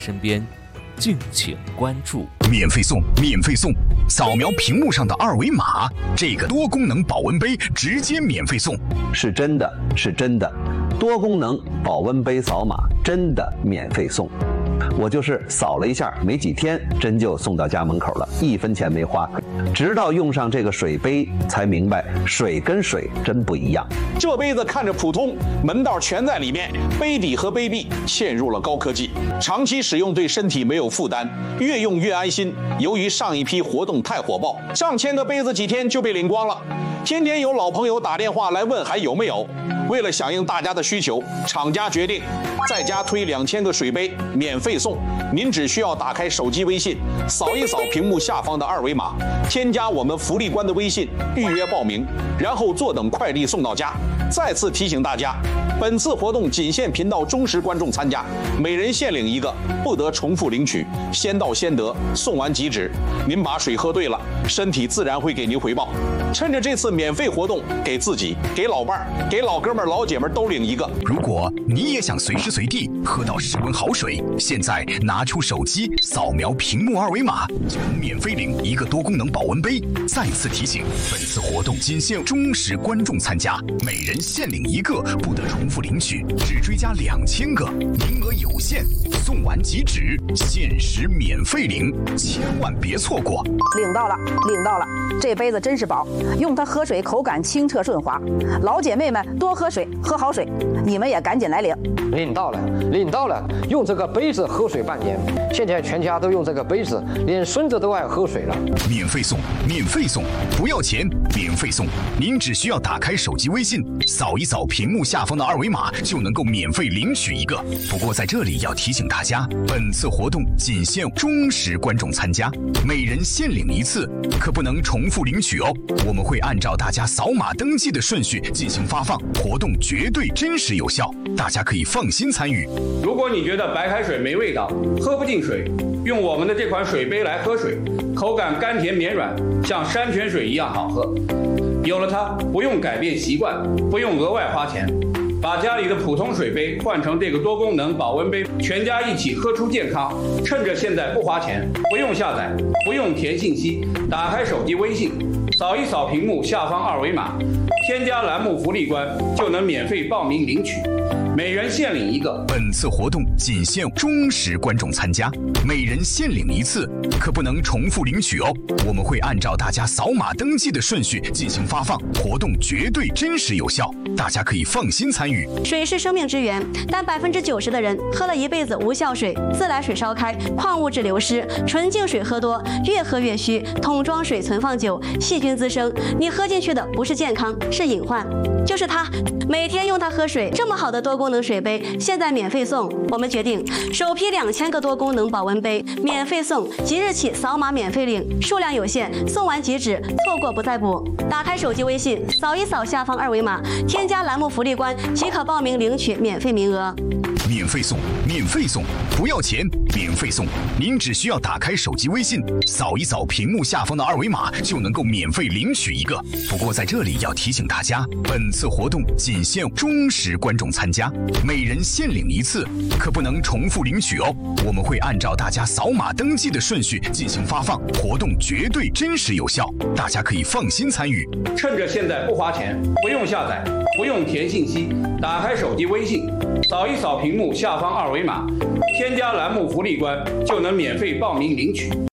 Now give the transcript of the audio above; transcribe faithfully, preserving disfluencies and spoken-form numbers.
身边，敬请关注。 免费送，免费送！扫描屏幕上的二维码，这个多功能保温杯直接免费送。 是真的，是真的，多功能保温杯扫码真的免费送。我就是扫了一下，没几天真就送到家门口了，一分钱没花。直到用上这个水杯，才明白水跟水真不一样。 这杯子看着普通，门道全在里面，杯底和杯壁嵌入了高科技，长期使用对身体没有负担，越用越安心。由于上一批活动太火爆，上千个杯子几天就被领光了，天天有老朋友打电话来问还有没有。为了响应大家的需求，厂家决定再加推两千个水杯免费送。您只需要打开手机微信，扫一扫屏幕下方的二维码，添加我们福利官的微信预约报名，然后坐等快递送到家。再次提醒大家，本次活动仅限频道忠实观众参加，每人限领一个，不得重复领取，先到先得，送完即止。您把水喝对了，身体自然会给您回报。趁着这次免费活动，给自己、给老伴儿、给老哥们儿、老姐们儿都领一个。 如果你也想随时随地喝到室温好水，现在拿出手机扫描屏幕二维码，就能免费领一个多功能保温杯。再次提醒，本次活动仅限忠实观众参加，每人限领一个，不得重复领取，只追加两千个，名额有限，送完即止，限时免费领，千万别错过。 领到了，领到了，这杯子真是宝，用它喝水口感清澈顺滑。老姐妹们多喝水，喝好水，你们也赶紧来领。 领到了，领到了，用这个杯子喝水半年，现在全家都用这个杯子，连孙子都爱喝水了。 免费送，免费送，不要钱，免费送。您只需要打开手机微信，扫一扫屏幕下方的二维码，就能够免费领取一个。不过在这里要提醒大家，本次活动仅限忠实观众参加，每人限领一次，可不能重复领取哦。我们会按照大家扫码登记的顺序进行发放，活动绝对真实有效，大家可以放心参与。 如果你觉得白开水没味道，喝不进水，用我们的这款水杯来喝水，口感甘甜绵软，像山泉水一样好喝。有了它，不用改变习惯，不用额外花钱，把家里的普通水杯换成这个多功能保温杯，全家一起喝出健康。趁着现在不花钱，不用下载，不用填信息，打开手机微信，扫一扫屏幕下方二维码，添加栏目福利官，就能免费报名领取，每人限领一个。 本次活动仅限忠实观众参加，每人限领一次，可不能重复领取哦。我们会按照大家扫码登记的顺序进行发放，活动绝对真实有效，大家可以放心参与。 水是生命之源，但百分之九十的人喝了一辈子无效水，自来水烧开，矿物质流失，纯净水喝多，越喝越虚，桶装水存放久，细菌滋生，你喝进去的不是健康，是隐患。就是它，每天用它喝水，这么好的多功能水杯，现在免费送。我们决定首批两千个多功能保温杯免费送，即日起扫码免费领，数量有限，送完即止，错过不再补。打开手机微信，扫一扫下方二维码，添加栏目福利官即可报名领取免费名额。 免费送，免费送，不要钱，免费送。您只需要打开手机微信，扫一扫屏幕下方的二维码，就能够免费领取一个。不过在这里要提醒大家，本次活动仅限忠实观众参加，每人限领一次，可不能重复领取哦。我们会按照大家扫码登记的顺序进行发放，活动绝对真实有效，大家可以放心参与。 趁着现在不花钱，不用下载，不用填信息，打开手机微信，扫一扫屏幕下方二维码，添加栏目福利官，就能免费报名领取。